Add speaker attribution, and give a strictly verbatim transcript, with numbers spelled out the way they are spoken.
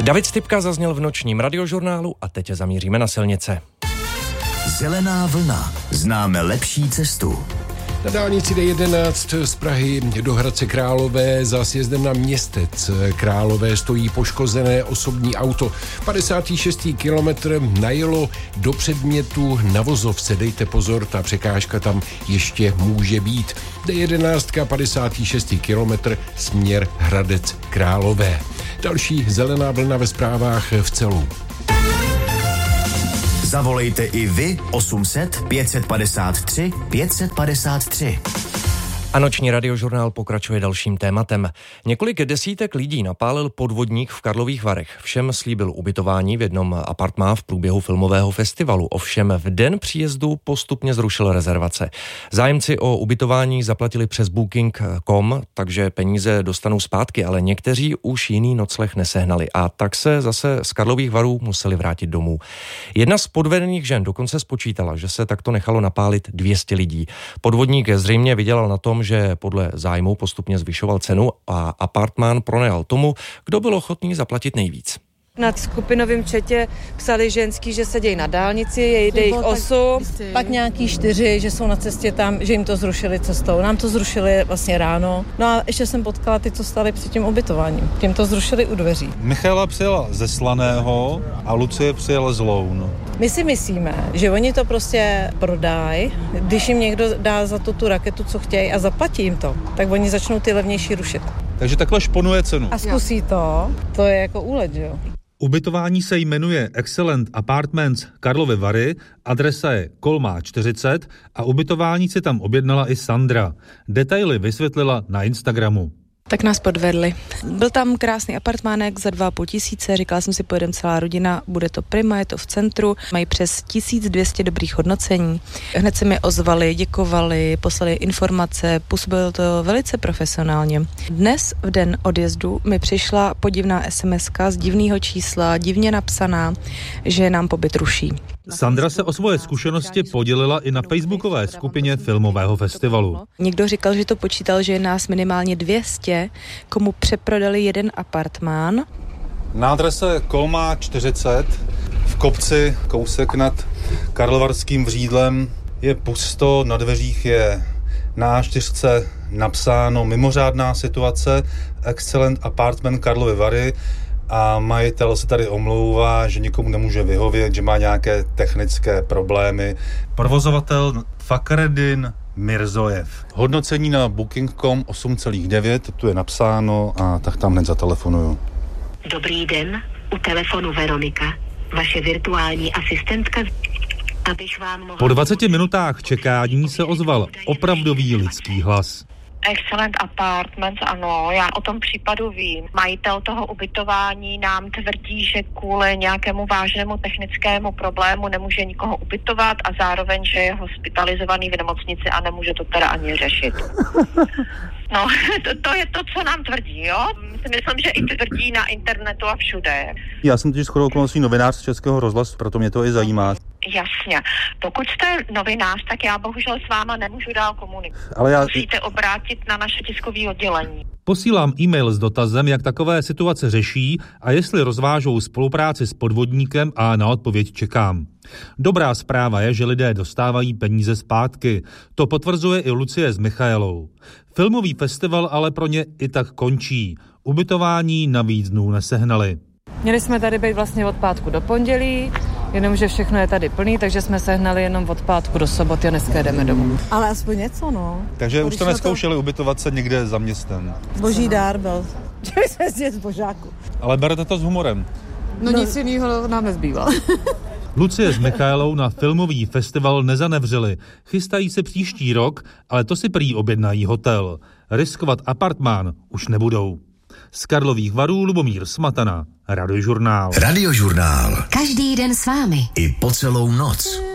Speaker 1: David Stypka zazněl v nočním radiožurnálu a teď zamíříme na silnice.
Speaker 2: Zelená vlna. Známe lepší cestu.
Speaker 3: Na dálnici D jedenáct z Prahy do Hradce Králové za sjezdem na Městec Králové stojí poškozené osobní auto. padesátý šestý kilometr najelo do předmětu na vozovce. Dejte pozor, ta překážka tam ještě může být. D jedenáct, padesátý šestý kilometr, směr Hradec Králové. Další zelená vlna ve zprávách v Celu.
Speaker 2: Zavolejte i vy osm set pět padesát tři pět padesát tři.
Speaker 1: A noční radiožurnál pokračuje dalším tématem. Několik desítek lidí napálil podvodník v Karlových Varech. Všem slíbil ubytování v jednom apartmá v průběhu filmového festivalu. Ovšem v den příjezdu postupně zrušil rezervace. Zájemci o ubytování zaplatili přes booking tečka com, takže peníze dostanou zpátky, ale někteří už jiný nocleh nesehnali a tak se zase z Karlových Varů museli vrátit domů. Jedna z podvedených žen dokonce spočítala, že se takto nechalo napálit dvě stě lidí. Podvodník zřejmě vydělal na tom, že podle zájmu postupně zvyšoval cenu a apartmán pronajal tomu, kdo byl ochotný zaplatit nejvíc.
Speaker 4: Na skupinovém chatě psali ženský, že sedějí na dálnici, jejde jich osm, pak nějaký čtyři, že jsou na cestě tam, že jim to zrušili cestou. Nám to zrušili vlastně ráno. No a ještě jsem potkala ty, co stali před tím ubytováním. Tím to zrušili u dveří.
Speaker 5: Michaela přijela ze Slaného a Lucie přijela z Loun.
Speaker 4: My si myslíme, že oni to prostě prodají, když jim někdo dá za to tu raketu, co chtějí a zaplatí jim to, tak oni začnou ty levnější rušit.
Speaker 5: Takže takhle šponuje cenu.
Speaker 4: A zkusí to, to je jako úlet, že jo?
Speaker 5: Ubytování se jmenuje Excellent Apartments Karlovy Vary, adresa je Kolmá čtyřicet a ubytování si tam objednala i Sandra. Detaily vysvětlila na Instagramu.
Speaker 6: Tak nás podvedli. Byl tam krásný apartmánek za dva a půl tisíce, říkala jsem si, pojedeme celá rodina, bude to prima, je to v centru, mají přes tisíc dvě stě dobrých hodnocení. Hned se mi ozvali, děkovali, poslali informace, působilo to velice profesionálně. Dnes v den odjezdu mi přišla podivná SMSka z divného čísla, divně napsaná, že nám pobyt ruší.
Speaker 5: Sandra se o svoje zkušenosti podělila i na facebookové skupině filmového festivalu.
Speaker 6: Někdo říkal, že to počítal, že je nás minimálně dvě stě, komu přeprodali jeden apartmán.
Speaker 5: Na adrese Kolmá čtyřicet v kopci kousek nad Karlovarským Vřídlem je pusto, na dveřích je na á čtyři napsáno mimořádná situace, Excellent Apartment Karlovy Vary, a majitel se tady omlouvá, že nikomu nemůže vyhovět, že má nějaké technické problémy. Provozovatel Fakhreddin Mirzojev. Hodnocení na booking tečka com osm celá devět, tu je napsáno a tak tam hned zatelefonuju.
Speaker 7: Dobrý den, u telefonu Veronika, vaše virtuální asistentka, abych vám mohla...
Speaker 5: Po dvaceti minutách čekání se ozval opravdový lidský hlas.
Speaker 8: Excellent Apartments, ano, já o tom případu vím. Majitel toho ubytování nám tvrdí, že kvůli nějakému vážnému technickému problému nemůže nikoho ubytovat a zároveň, že je hospitalizovaný v nemocnici a nemůže to teda ani řešit. No, to, to je to, co nám tvrdí, jo? Myslím, že i tvrdí na internetu a všude.
Speaker 5: Já jsem totiž shodou okolností novinář z Českého rozhlasu, proto mě to i zajímá.
Speaker 8: Jasně. Pokud jste novinář, tak já bohužel s váma nemůžu dál komunikovat.
Speaker 5: Ale já...
Speaker 8: Musíte obrátit na naše tiskové oddělení.
Speaker 5: Posílám e-mail s dotazem, jak takové situace řeší a jestli rozvážou spolupráci s podvodníkem, a na odpověď čekám. Dobrá zpráva je, že lidé dostávají peníze zpátky. To potvrzuje i Lucie s Michaelou. Filmový festival ale pro ně i tak končí. Ubytování na víc dnů nesehnali.
Speaker 4: Měli jsme tady být vlastně od pátku do pondělí, jenomže všechno je tady plný, takže jsme sehnali jenom od pátku do soboty a dneska jdeme domů. Ale aspoň něco, no.
Speaker 5: Takže už jste neskoušeli to... ubytovat se někde za městem?
Speaker 4: Boží dár byl, že jsme z božáku.
Speaker 5: Ale berete to s humorem.
Speaker 4: No, no nic jiného nám nezbývá.
Speaker 5: Lucie s Michaelou na filmový festival nezanevřeli. Chystají se příští rok, ale to si prý objednají hotel. Riskovat apartmán už nebudou. Z Karlových Varů Lubomír Smatana, Radiožurnál.
Speaker 2: Radiožurnál.
Speaker 9: Každý den s vámi.
Speaker 2: I po celou noc.